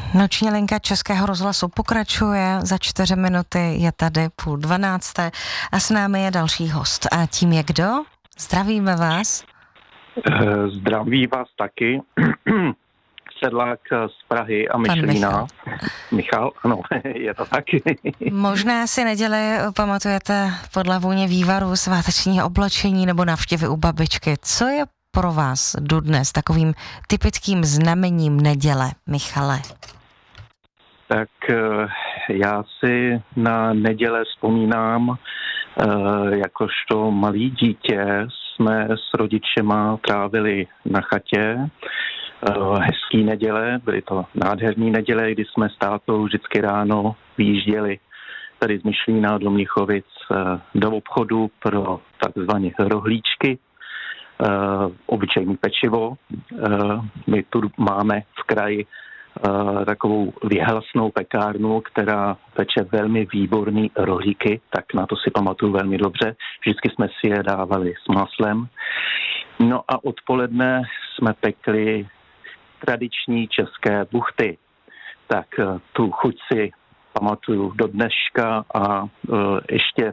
Noční linka Českého rozhlasu pokračuje, za 4 minuty je tady 11:30 a s námi je další host. A tím je kdo? Zdravíme vás. Zdraví vás taky. Sedlák z Prahy a Myšlína. Michal, ano, je to taky. Možná si neděli pamatujete podle vůně vývaru, svátečního oblečení nebo návštěvy u babičky. Co je pro vás dodnes takovým typickým znamením neděle, Michale? Tak já si na neděle vzpomínám, jakožto malý dítě jsme s rodičema trávili na chatě. Hezký neděle, byly to nádherný neděle, kdy jsme s tátou vždycky ráno vyjížděli tady z Myšlína do Mnichovic do obchodu pro takzvané rohlíčky, obyčejný pečivo. My tu máme v kraji takovou věhlasnou pekárnu, která peče velmi výborný rohlíky, tak na to si pamatuju velmi dobře. Vždycky jsme si je dávali s maslem. No a odpoledne jsme pekli tradiční české buchty. Tak tu chuť si pamatuju do dneška a ještě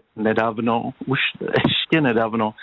nedávno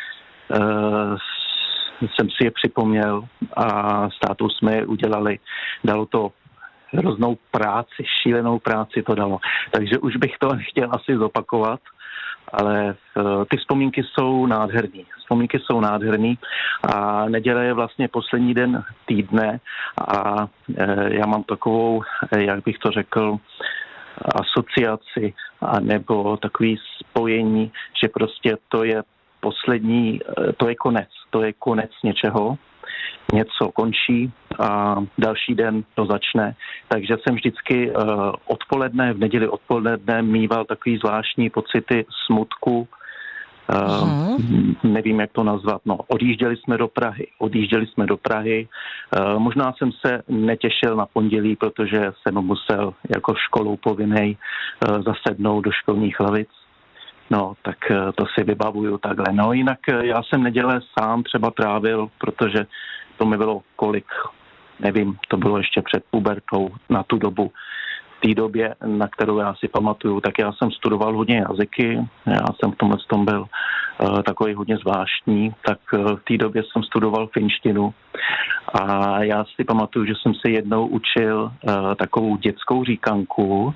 jsem si je připomněl a s tátou jsme je udělali. Dalo to hroznou práci, šílenou práci to dalo. Takže už bych to chtěl asi zopakovat, ale ty vzpomínky jsou nádherný a neděle je vlastně poslední den týdne a já mám takovou, jak bych to řekl, asociaci a nebo takový spojení, že prostě to je poslední, to je konec něčeho, něco končí a další den to začne. Takže jsem vždycky v neděli odpoledne mýval takový zvláštní pocity smutku, nevím, jak to nazvat. No, odjížděli jsme do Prahy. Možná jsem se netěšil na pondělí, protože jsem musel jako školou povinnej zasednout do školních lavic. No, tak to si vybavuju takhle. No, jinak já jsem neděle sám třeba trávil, protože to mi bylo nevím, to bylo ještě před pubertou na tu dobu. V té době, na kterou já si pamatuju, tak já jsem studoval hodně jazyky, já jsem v tomhle tom byl takový hodně zvláštní, tak v té době jsem studoval finštinu a já si pamatuju, že jsem se jednou učil takovou dětskou říkanku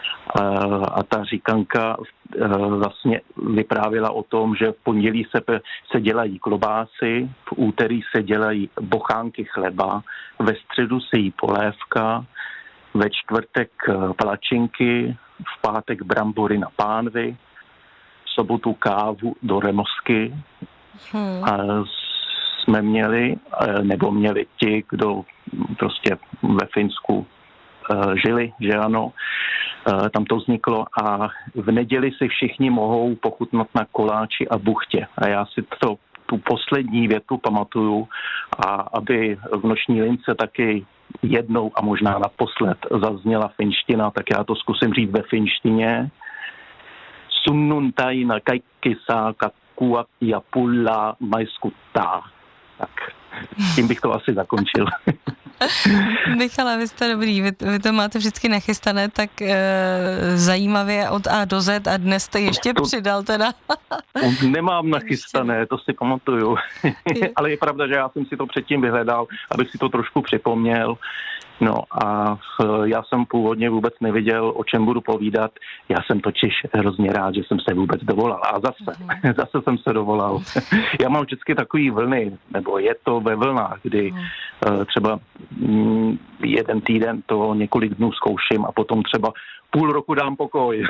a ta říkanka vlastně vyprávěla o tom, že v pondělí se dělají klobásy, v úterý se dělají bochánky chleba, ve středu se jí polévka, ve čtvrtek palačinky, v pátek brambory na pánvi, v sobotu kávu do remosky. A jsme měli ti, kdo prostě ve Finsku žili, že ano, tam to vzniklo a v neděli si všichni mohou pochutnat na koláči a buchtě. A já si tu poslední větu pamatuju a aby v noční lince taky jednou a možná naposled zazněla finština, tak já to zkusím říct ve finštině. Sunnuntai na kaikki saa kakkua ja pullaa maiskuttaa. Tak tím bych to asi zakončil. Michale, vy jste dobrý, vy to máte vždycky nachystané tak zajímavě od A do Z a dnes jste ještě přidal teda. Nemám nachystané, to si pamatuju. Ale je pravda, že já jsem si to předtím vyhledal, abych si to trošku připomněl. No a já jsem původně vůbec nevěděl, o čem budu povídat. Já jsem totiž hrozně rád, že jsem se vůbec dovolal. A zase jsem se dovolal. Já mám vždycky takový vlny, nebo je to ve vlnách, kdy třeba jeden týden to několik dnů zkouším a potom třeba půl roku dám pokoj.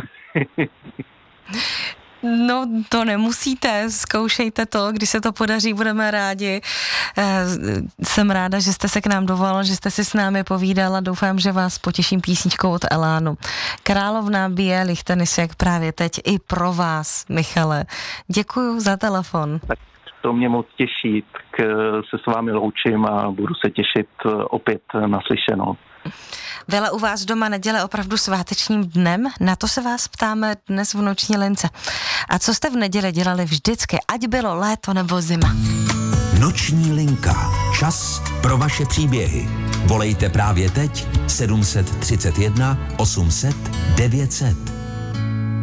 No, to nemusíte, zkoušejte to, když se to podaří, budeme rádi. Jsem ráda, že jste se k nám dovolal, že jste si s námi povídal a doufám, že vás potěším písničkou od Elánu. Královna bílých tenisek právě teď i pro vás, Michale. Děkuju za telefon. Tak to mě moc těší, tak se s vámi loučím a budu se těšit opět naslyšenou. Byla u vás doma neděle opravdu svátečním dnem? Na to se vás ptáme dnes v noční lince. A co jste v neděli dělali vždycky, ať bylo léto nebo zima? Noční linka. Čas pro vaše příběhy. Volejte právě teď 731 800 900.